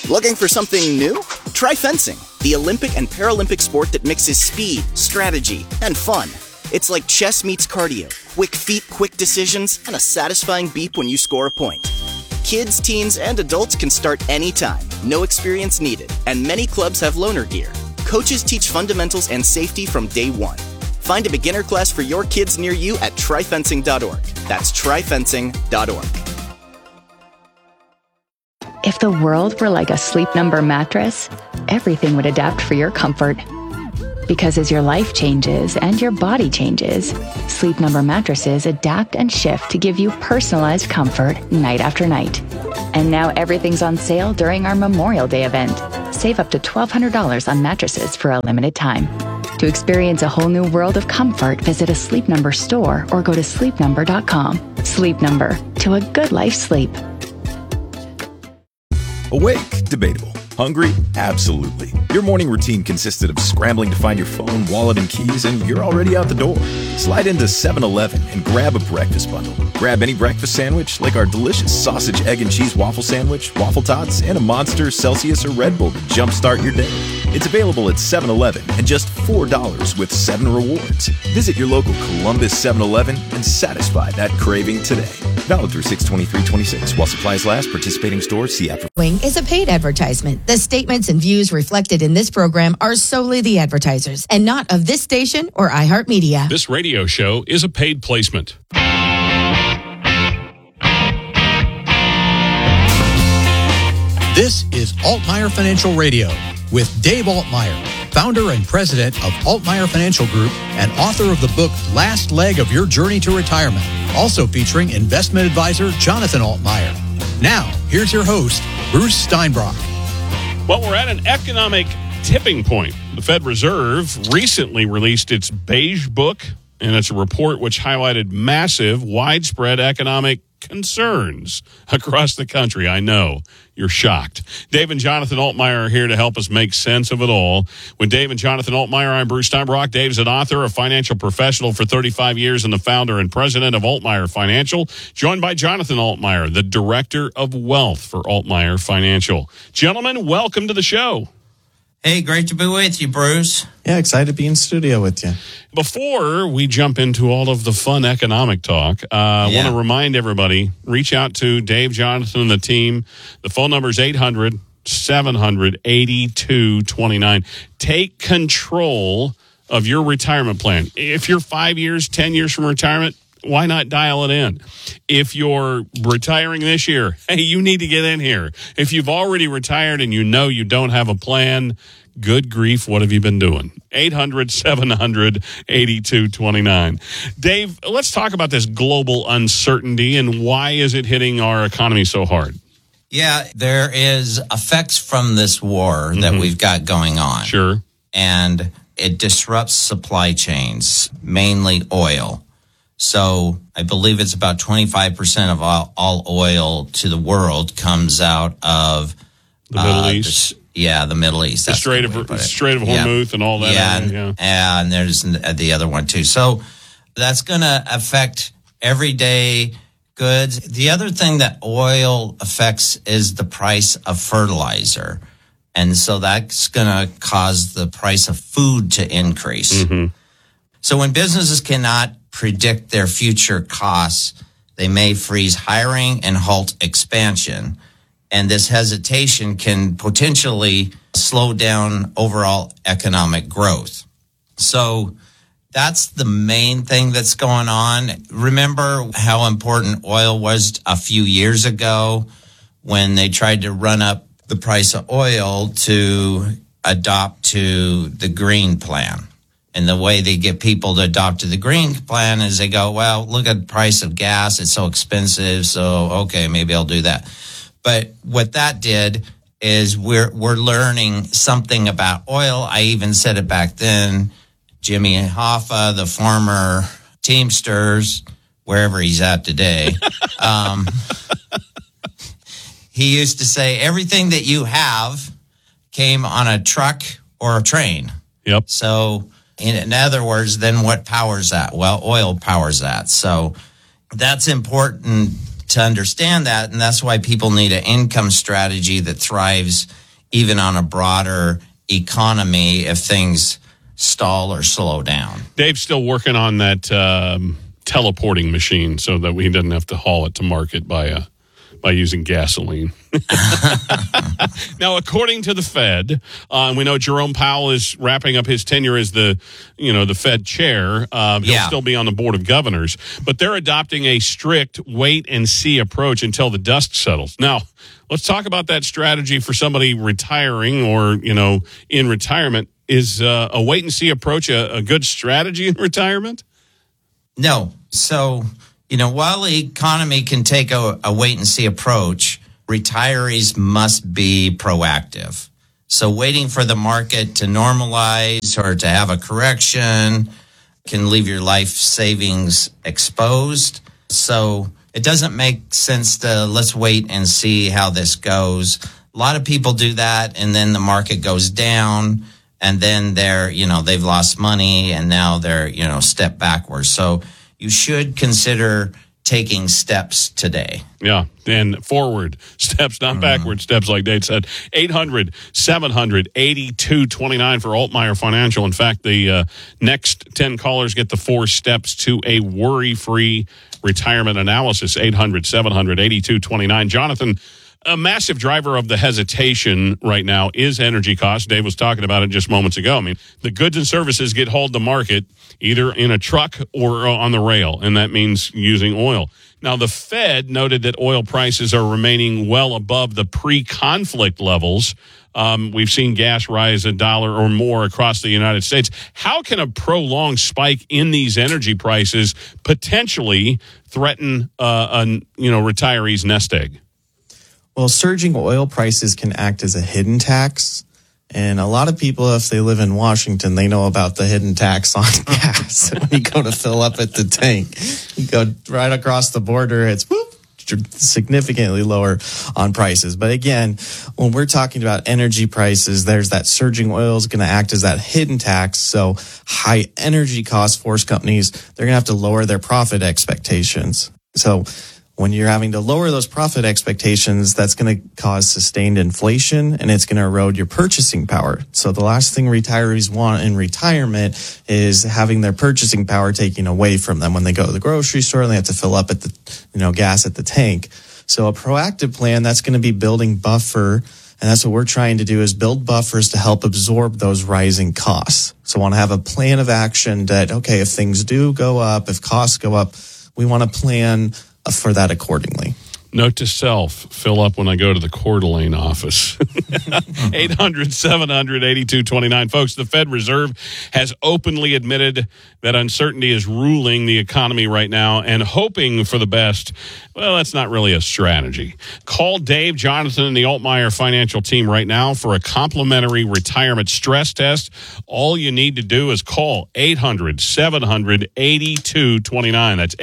Looking for something new? Try fencing, the Olympic and Paralympic sport that mixes speed, strategy, and fun. It's like chess meets cardio, quick feet, quick decisions, and a satisfying beep when you score a point. Kids, teens, and adults can start anytime, no experience needed, and many clubs have loaner gear. Coaches teach fundamentals and safety from day one. Find a beginner class for your kids near you at tryfencing.org. That's tryfencing.org. If the world were like a Sleep Number mattress, everything would adapt for your comfort. Because as your life changes and your body changes, Sleep Number mattresses adapt and shift to give you personalized comfort night after night. And now everything's on sale during our Memorial Day event. Save up to $1,200 on mattresses for a limited time. To experience a whole new world of comfort, visit a Sleep Number store or go to sleepnumber.com. Sleep Number, to a good life sleep. Awake? Debatable. Hungry? Absolutely. Your morning routine consisted of scrambling to find your phone, wallet, and keys, and you're already out the door. Slide into 7-Eleven and grab a breakfast bundle. Grab any breakfast sandwich, like our delicious sausage, egg, and cheese waffle sandwich, waffle tots, and a Monster, Celsius, or Red Bull to jumpstart your day. It's available at 7-Eleven and just $4 with 7 rewards. Visit your local Columbus 7-Eleven and satisfy that craving today. Valid through 6/23/26. While supplies last, participating stores see after. Is a paid advertisement. The statements and views reflected in this program are solely the advertisers and not of this station or iHeartMedia. This radio show is a paid placement. This is Altmaier Financial Radio with Dave Altmaier, founder and president of Altmaier Financial Group and author of the book Last Leg of Your Journey to Retirement, also featuring investment advisor Jonathan Altmaier. Now, here's your host, Bruce Steinbrock. Well, we're at an economic tipping point. The Fed Reserve recently released its Beige Book, and it's a report which highlighted massive, widespread economic concerns across the country. I know you're shocked. Dave and Jonathan Altmaier are here to help us make sense of it all. With Dave and Jonathan Altmaier, I'm Bruce Steinbrock. Dave's an author, a financial professional for 35 years, and the founder and president of Altmaier Financial, joined by Jonathan Altmaier, the director of wealth for Altmaier Financial. Gentlemen, welcome to the show. Hey, great to be with you, Bruce. Yeah, excited to be in studio with you. Before we jump into all of the fun economic talk, I want to remind everybody, reach out to Dave, Jonathan, and the team. The phone number is 800-700-8229. Take control of your retirement plan. If you're 5 years, 10 years from retirement, why not dial it in? If you're retiring this year, hey, you need to get in here. If you've already retired and you know you don't have a plan, good grief, what have you been doing? 800-700-8229. Dave, let's talk about this global uncertainty and why is it hitting our economy so hard? Yeah, there is effects from this war that we've got going on. Sure. And it disrupts supply chains, mainly oil. So I believe it's about 25% of all oil to the world comes out of the Middle East. The Middle East. The Strait of Hormuz and all that. And there's the other one too. So that's going to affect everyday goods. The other thing that oil affects is the price of fertilizer. And so that's going to cause the price of food to increase. Mm-hmm. So when businesses cannot predict their future costs, they may freeze hiring and halt expansion. And this hesitation can potentially slow down overall economic growth. So that's the main thing that's going on. Remember how important oil was a few years ago when they tried to run up the price of oil to adopt to the green plan. And the way they get people to adopt to the green plan is they go, well, look at the price of gas. It's so expensive. So, okay, maybe I'll do that. But what that did is we're learning something about oil. I even said it back then. Jimmy Hoffa, the former Teamsters, wherever he's at today, he used to say everything that you have came on a truck or a train. Yep. So in other words, then what powers that? Well, oil powers that. So that's important to understand that. And that's why people need an income strategy that thrives even on a broader economy if things stall or slow down. Dave's still working on that teleporting machine so that he doesn't have to haul it to market by using gasoline. Now, according to the Fed, we know Jerome Powell is wrapping up his tenure as the Fed chair. He'll still be on the Board of Governors, but they're adopting a strict wait-and-see approach until the dust settles. Now, let's talk about that strategy for somebody retiring or, in retirement. Is a wait-and-see approach a good strategy in retirement? No. So, while the economy can take a wait-and-see approach, retirees must be proactive. So waiting for the market to normalize or to have a correction can leave your life savings exposed. So it doesn't make sense to let's wait and see how this goes. A lot of people do that, and then the market goes down, and then they've lost money, and now they're, step backwards. So you should consider taking steps today. Yeah, and forward steps, not backward steps, like Dave said. 800-700-8229 for Altmaier Financial. In fact, the next 10 callers get the 4 steps to a worry-free retirement analysis. 800-700-8229. Jonathan, a massive driver of the hesitation right now is energy costs. Dave was talking about it just moments ago. I mean, the goods and services get hauled to market either in a truck or on the rail, and that means using oil. Now, the Fed noted that oil prices are remaining well above the pre-conflict levels. We've seen gas rise $1 or more across the United States. How can a prolonged spike in these energy prices potentially threaten retirees' nest egg? Well, surging oil prices can act as a hidden tax. And a lot of people, if they live in Washington, they know about the hidden tax on gas. When you go to fill up at the tank, you go right across the border, it's significantly lower on prices. But again, when we're talking about energy prices, there's that surging oil is going to act as that hidden tax. So high energy costs force companies, they're going to have to lower their profit expectations. So when you're having to lower those profit expectations, that's going to cause sustained inflation, and it's going to erode your purchasing power. So the last thing retirees want in retirement is having their purchasing power taken away from them when they go to the grocery store and they have to fill up at the, gas at the tank. So a proactive plan, that's going to be building buffer, and that's what we're trying to do, is build buffers to help absorb those rising costs. So I want to have a plan of action that, okay, if things do go up, if costs go up, we want to plan for that accordingly. Note to self, fill up when I go to the Coeur d'Alene office. 800-700-8229. Folks, the Fed Reserve has openly admitted that uncertainty is ruling the economy right now, and hoping for the best, well, that's not really a strategy. Call Dave, Jonathan, and the Altmaier Financial team right now for a complimentary retirement stress test. All you need to do is call 800-700-8229. That's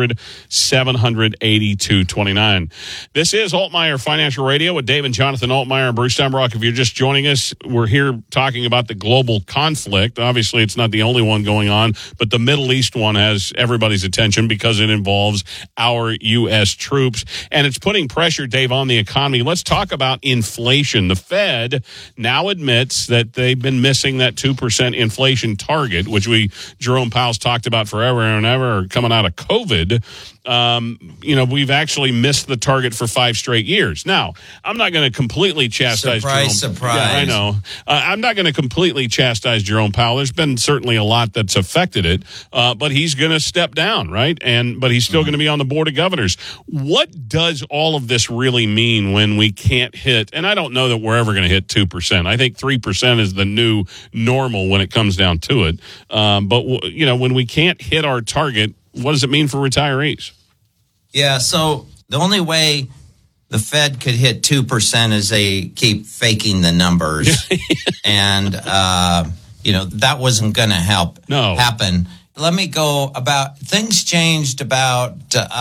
800-700-8229. This is Altmaier Financial Radio with Dave and Jonathan Altmaier and Bruce Steinbrock. If you're just joining us, we're here talking about the global conflict. Obviously, it's not the only one going on, but the Middle East one has everybody's attention because it involves our U.S. troops, and it's putting pressure, Dave, on the economy. Let's talk about inflation. The Fed now admits that they've been missing that 2% inflation target, which Jerome Powell's talked about forever and ever coming out of COVID. We've actually missed the target for 5 straight years. Now, I'm not going to completely chastise Surprise. Yeah, I know. I'm not going to completely chastise Jerome Powell. There's been certainly a lot that's affected it, but he's going to step down, right? But he's still going to be on the Board of Governors. What does all of this really mean when we can't hit, and I don't know that we're ever going to hit 2%. I think 3% is the new normal when it comes down to it. But when we can't hit our target, what does it mean for retirees? Yeah, so the only way the Fed could hit 2% is they keep faking the numbers. And, that wasn't going to happen. Let me go things changed about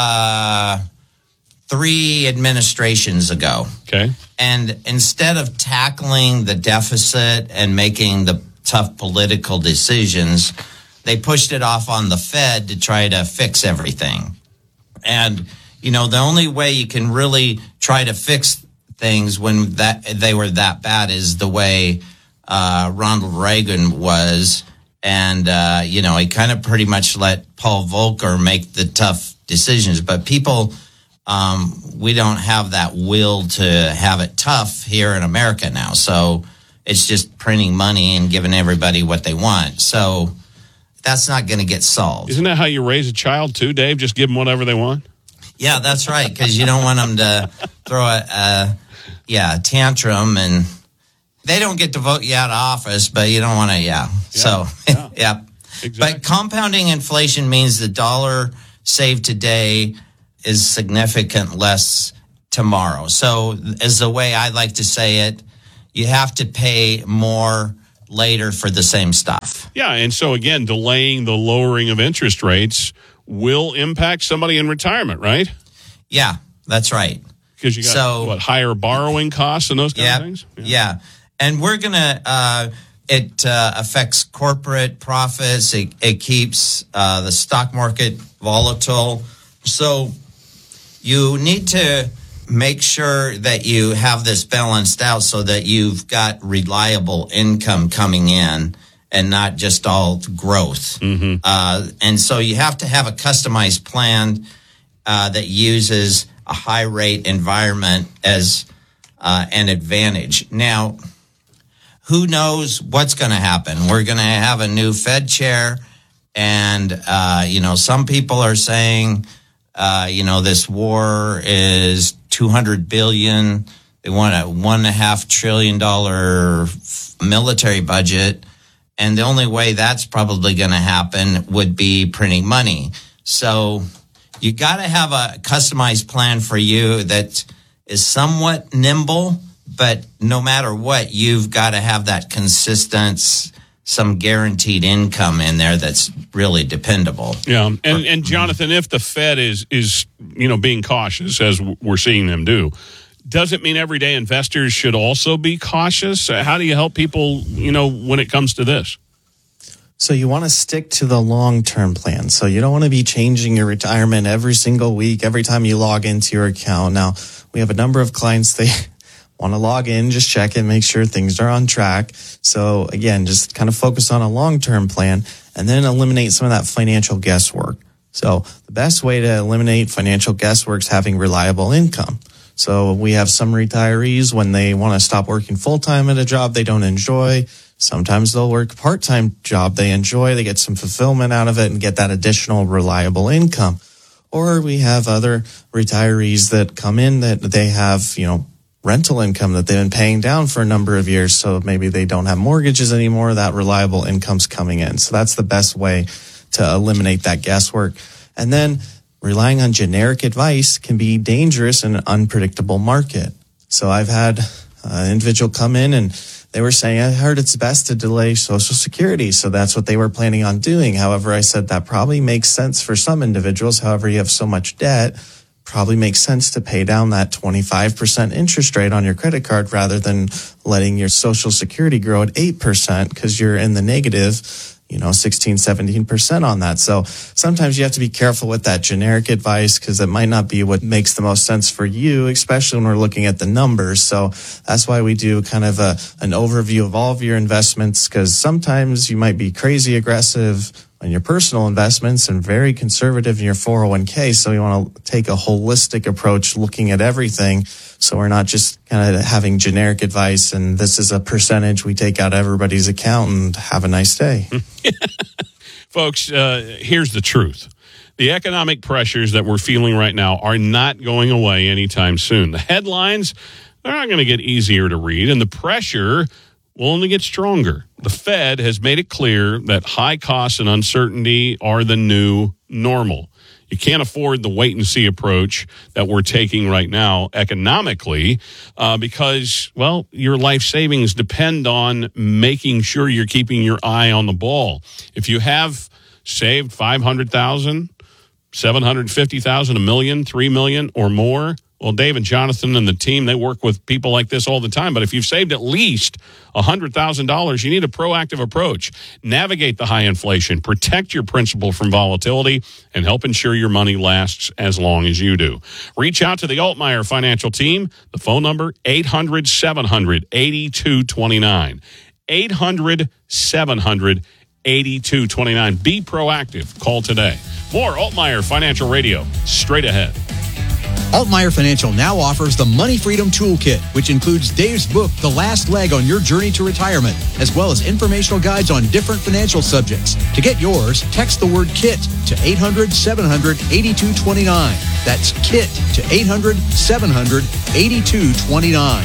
3 administrations ago. Okay. And instead of tackling the deficit and making the tough political decisions, they pushed it off on the Fed to try to fix everything. And, the only way you can really try to fix things when they were that bad is the way Ronald Reagan was. And, he kind of pretty much let Paul Volcker make the tough decisions. But people, we don't have that will to have it tough here in America now. So it's just printing money and giving everybody what they want. So that's not going to get solved. Isn't that how you raise a child too, Dave? Just give them whatever they want? Yeah, that's right. Because you don't want them to throw a tantrum, and they don't get to vote you out of office, but you don't want to, So, yeah. Exactly. But compounding inflation means the dollar saved today is significant less tomorrow. So, as the way I like to say it, you have to pay more later for the same stuff. Yeah, and so again, delaying the lowering of interest rates will impact somebody in retirement, right? Yeah, that's right. Because you got, higher borrowing costs and those kind of things? Yeah. And we're going to, it affects corporate profits. It keeps the stock market volatile. So you need to make sure that you have this balanced out so that you've got reliable income coming in and not just all growth. Mm-hmm. And so you have to have a customized plan that uses a high rate environment as an advantage. Now, who knows what's going to happen? We're going to have a new Fed chair, and some people are saying, this war is $200 billion. They want a $1.5 trillion military budget. And the only way that's probably going to happen would be printing money. So you got to have a customized plan for you that is somewhat nimble, but no matter what, you've got to have that consistent, some guaranteed income in there that's really dependable. Yeah. And Jonathan, if the Fed is being cautious, as we're seeing them do, does it mean everyday investors should also be cautious? How do you help people, when it comes to this? So you want to stick to the long-term plan. So you don't want to be changing your retirement every single week, every time you log into your account. Now, we have a number of clients, they want to log in, just check it, make sure things are on track. So again, just kind of focus on a long-term plan and then eliminate some of that financial guesswork. So the best way to eliminate financial guesswork is having reliable income. So we have some retirees when they want to stop working full-time at a job they don't enjoy. Sometimes they'll work a part-time job they enjoy. They get some fulfillment out of it and get that additional reliable income. Or we have other retirees that come in that they have, rental income that they've been paying down for a number of years. So maybe they don't have mortgages anymore. That reliable income's coming in. So that's the best way to eliminate that guesswork. And then relying on generic advice can be dangerous in an unpredictable market. So I've had an individual come in and they were saying, I heard it's best to delay Social Security. So that's what they were planning on doing. However, I said that probably makes sense for some individuals. However, you have so much debt, probably makes sense to pay down that 25% interest rate on your credit card rather than letting your Social Security grow at 8% because you're in the negative, 16, 17% on that. So sometimes you have to be careful with that generic advice because it might not be what makes the most sense for you, especially when we're looking at the numbers. So that's why we do kind of an overview of all of your investments, because sometimes you might be crazy aggressive on your personal investments and very conservative in your 401k. So you want to take a holistic approach looking at everything. So we're not just kind of having generic advice and this is a percentage we take out of everybody's account and have a nice day. Folks, here's the truth. The economic pressures that we're feeling right now are not going away anytime soon. The headlines, they're not going to get easier to read, and the pressure will only get stronger. The Fed has made it clear that high costs and uncertainty are the new normal. You can't afford the wait-and-see approach that we're taking right now economically because, your life savings depend on making sure you're keeping your eye on the ball. If you have saved $500,000, $750,000, $1 million, $3 million or more Well, Dave and Jonathan and the team, they work with people like this all the time. But if you've saved at least $100,000, you need a proactive approach. Navigate the high inflation, protect your principal from volatility, and help ensure your money lasts as long as you do. Reach out to the Altmaier Financial Team. The phone number, 800-700-8229. 800-700-8229. Be proactive. Call today. More Altmaier Financial Radio straight ahead. Altmaier Financial now offers the Money Freedom Toolkit, which includes Dave's book, The Last Leg on Your Journey to Retirement, as well as informational guides on different financial subjects. To get yours, text the word KIT to 800-700-8229. That's KIT to 800-700-8229.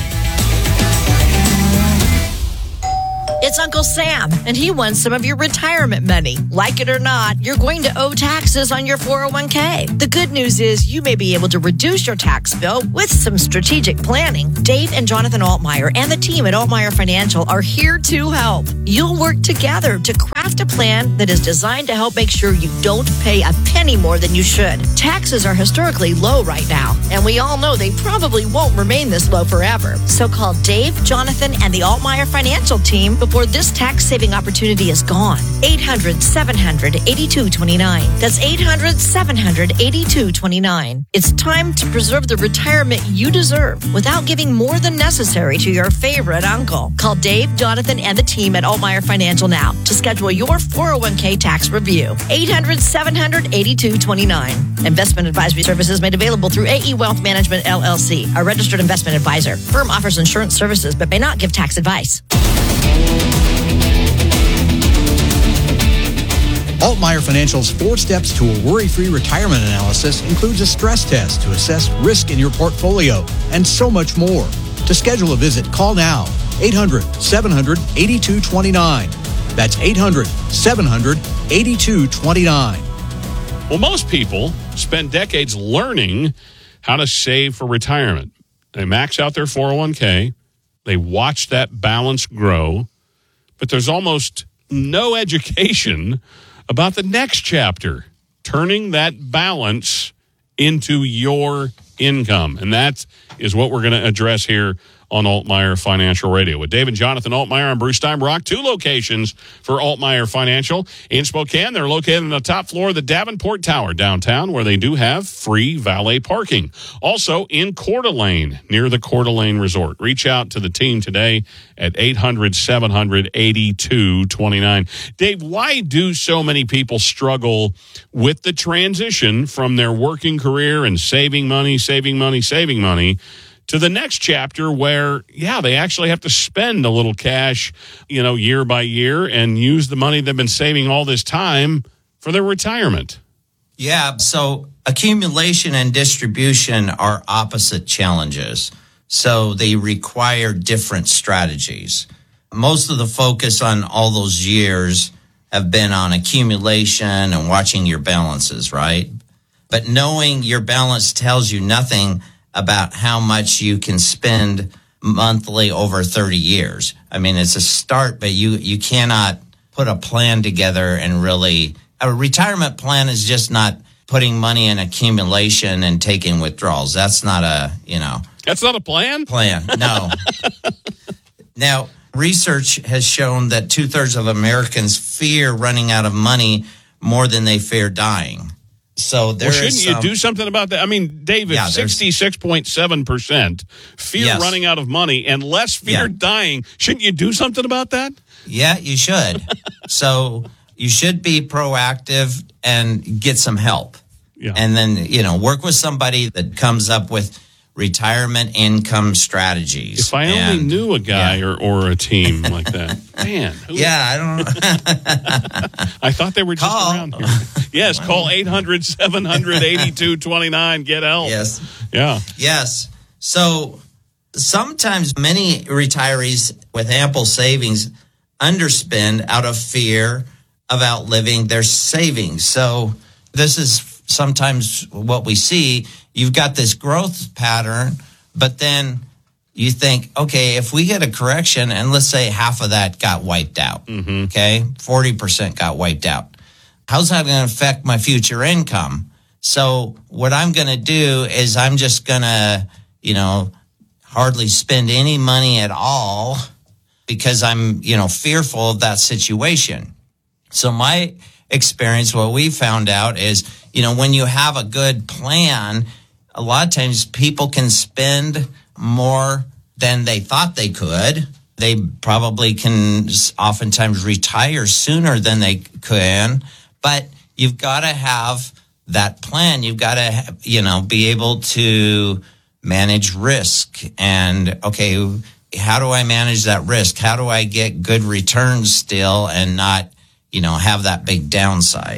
It's Uncle Sam, and he wants some of your retirement money. Like it or not, you're going to owe taxes on your 401k. The good news is you may be able to reduce your tax bill with some strategic planning. Dave and Jonathan Altmaier and the team at Altmaier Financial are here to help. You'll work together to craft a plan that is designed to help make sure you don't pay a penny more than you should. Taxes are historically low right now, and we all know they probably won't remain this low forever. So call Dave, Jonathan, and the Altmaier Financial Team before this tax-saving opportunity is gone. 800-700-8229. That's 800-700-8229. It's time to preserve the retirement you deserve without giving more than necessary to your favorite uncle. Call Dave, Jonathan, and the team at Altmaier Financial now to schedule your 401k tax review. 800-700-8229. Investment advisory services made available through AE Wealth Management, LLC, a registered investment advisor. Firm offers insurance services but may not give tax advice. Altmaier Financial's 4 steps to a worry-free retirement analysis includes a stress test to assess risk in your portfolio and so much more. To schedule a visit, call now. 800-700-8229. That's 800-700-8229. Well, most people spend decades learning how to save for retirement. They max out their 401k. They watch that balance grow. But there's almost no education about the next chapter, turning that balance into your income. And that is what we're going to address here on Altmaier Financial Radio. With Dave and Jonathan Altmaier, I'm Bruce Steinbrock. 2 locations for Altmaier Financial. In Spokane, they're located on the top floor of the Davenport Tower downtown, where they do have free valet parking. Also in Coeur d'Alene, near the Coeur d'Alene Resort. Reach out to the team today at 800-700-8229. Dave, why do so many people struggle with the transition from their working career and saving money to the next chapter where, they actually have to spend a little cash, year by year and use the money they've been saving all this time for their retirement? Yeah, so accumulation and distribution are opposite challenges. So they require different strategies. Most of the focus on all those years have been on accumulation and watching your balances, right? But knowing your balance tells you nothing about how much you can spend monthly over 30 years. I mean, it's a start, but you cannot put a plan together and really, a retirement plan is just not putting money in accumulation and taking withdrawals. That's not That's not a plan? No. Now, research has shown that 2/3 of Americans fear running out of money more than they fear dying. So shouldn't you do something about that? I mean, David, 66.7% fear running out of money and less fear dying. Shouldn't you do something about that? Yeah, you should. So you should be proactive and get some help. Yeah. And then, work with somebody that comes up with retirement income strategies. If I only knew a guy or a team like that. Man. I don't know. I thought they were just around here. Yes, call 800-700-8229. Get help. Yes. Yeah. Yes. So sometimes many retirees with ample savings underspend out of fear of outliving their savings. So this is sometimes what we see. You've got this growth pattern, but then you think, okay, if we get a correction and let's say half of that got wiped out, okay, 40% got wiped out. How's that going to affect my future income? So what I'm going to do is I'm just going to, hardly spend any money at all because I'm, fearful of that situation. So my experience, what we found out is, when you have a good plan, a lot of times people can spend more than they thought they could. They probably can oftentimes retire sooner than they can, but you've got to have that plan. You've got to, be able to manage risk. And, okay, how do I manage that risk? How do I get good returns still and not, have that big downside?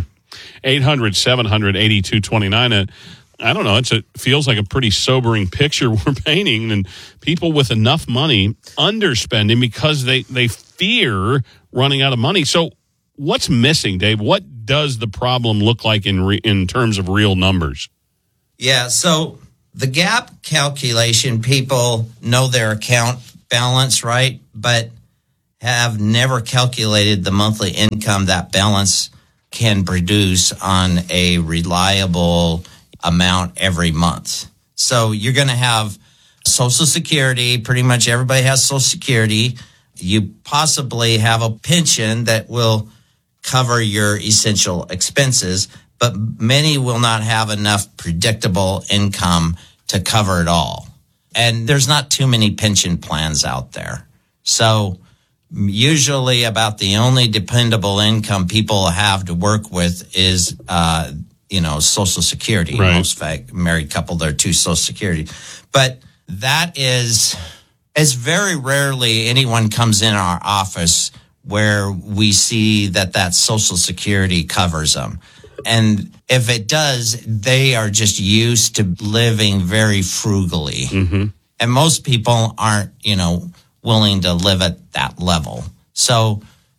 800-700-8229. I don't know. It feels like a pretty sobering picture we're painting, and people with enough money underspending because they fear running out of money. So what's missing, Dave? What does the problem look like in terms of real numbers? Yeah, so the gap calculation, people know their account balance, right? But have never calculated the monthly income that balance can produce on a reliable amount every month. So you're going to have Social Security. Pretty much everybody has Social Security. You possibly have a pension that will cover your essential expenses, but many will not have enough predictable income to cover it all. And there's not too many pension plans out there. So usually about the only dependable income people have to work with is, Social Security. Right. Most married couple, they're to Social Security. But that is very rarely anyone comes in our office where we see that Social Security covers them. And if it does, they are just used to living very frugally. Mm-hmm. And most people aren't, willing to live at that level. So,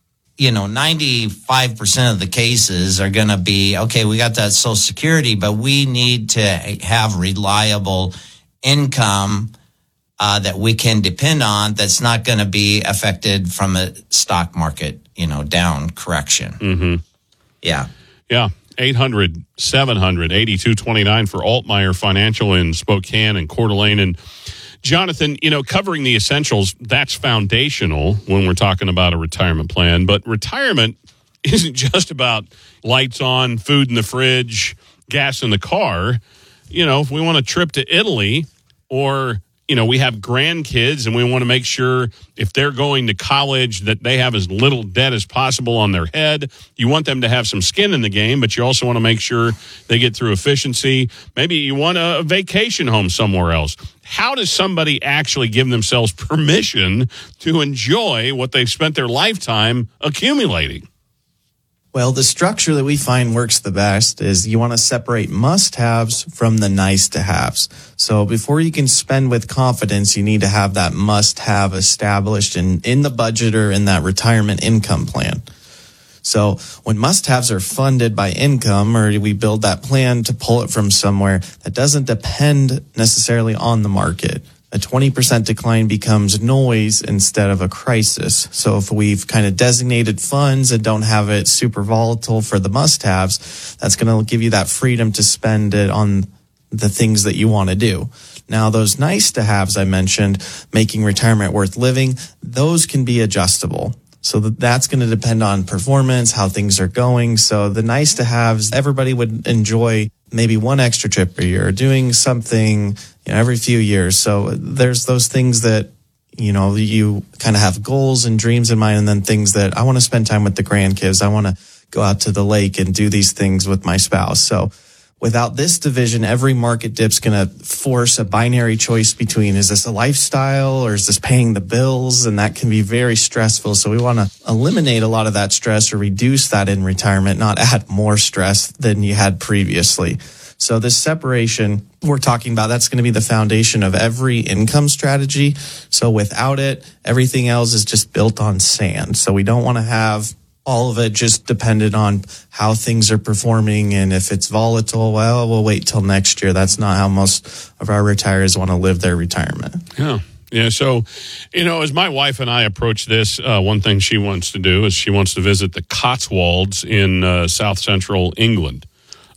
95% of the cases are going to be, okay, we got that Social Security, but we need to have reliable income that we can depend on that's not going to be affected from a stock market, down correction. Mm-hmm. Yeah. Yeah. 800-700-8229 for Altmaier Financial in Spokane and Coeur d'Alene. And Jonathan, covering the essentials, that's foundational when we're talking about a retirement plan. But retirement isn't just about lights on, food in the fridge, gas in the car. If we want a trip to Italy or, we have grandkids and we want to make sure if they're going to college that they have as little debt as possible on their head. You want them to have some skin in the game, but you also want to make sure they get through efficiency. Maybe you want a vacation home somewhere else. How does somebody actually give themselves permission to enjoy what they've spent their lifetime accumulating? Well, the structure that we find works the best is you want to separate must-haves from the nice-to-haves. So before you can spend with confidence, you need to have that must-have established in the budget or in that retirement income plan. So when must-haves are funded by income, or we build that plan to pull it from somewhere, that doesn't depend necessarily on the market. A 20% decline becomes noise instead of a crisis. So if we've kind of designated funds and don't have it super volatile for the must-haves, that's going to give you that freedom to spend it on the things that you want to do. Now, those nice-to-haves I mentioned, making retirement worth living, those can be adjustable. So that's going to depend on performance, how things are going. So the nice-to-haves, everybody would enjoy maybe one extra trip a year, doing something every few years. So there's those things that, you kind of have goals and dreams in mind, and then things that I want to spend time with the grandkids. I want to go out to the lake and do these things with my spouse. So without this division, every market dip's going to force a binary choice between, is this a lifestyle or is this paying the bills? And that can be very stressful. So we want to eliminate a lot of that stress or reduce that in retirement, not add more stress than you had previously. So this separation we're talking about, that's going to be the foundation of every income strategy. So without it, everything else is just built on sand. So we don't want to have all of it just dependent on how things are performing. And if it's volatile, well, we'll wait till next year. That's not how most of our retirees want to live their retirement. Yeah. Yeah. So, as my wife and I approach this, one thing she wants to do is she wants to visit the Cotswolds in South Central England.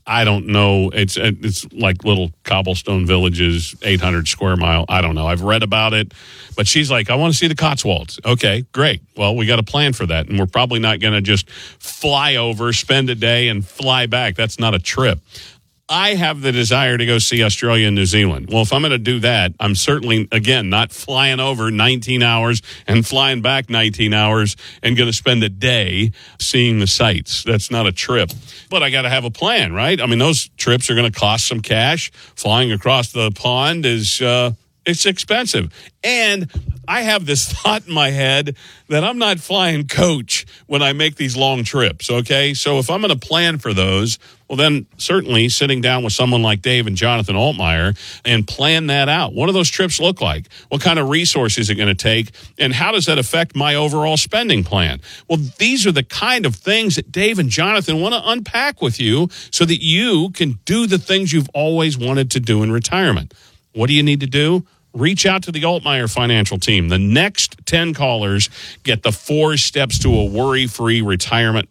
I don't know. It's like little cobblestone villages, 800 square mile. I don't know. I've read about it. But she's like, I want to see the Cotswolds. Okay, great. Well, we got a plan for that. And we're probably not going to just fly over, spend a day, and fly back. That's not a trip. I have the desire to go see Australia and New Zealand. Well, if I'm going to do that, I'm certainly, again, not flying over 19 hours and flying back 19 hours and going to spend a day seeing the sights. That's not a trip. But I got to have a plan, right? I mean, those trips are going to cost some cash. Flying across the pond is it's expensive. And I have this thought in my head that I'm not flying coach when I make these long trips, okay? So if I'm going to plan for those, well, then certainly sitting down with someone like Dave and Jonathan Altmeyer and plan that out. What do those trips look like? What kind of resources is it going to take? And how does that affect my overall spending plan? Well, these are the kind of things that Dave and Jonathan want to unpack with you so that you can do the things you've always wanted to do in retirement. What do you need to do? Reach out to the Altmeyer financial team. The next 10 callers get the 4 steps to a worry-free retirement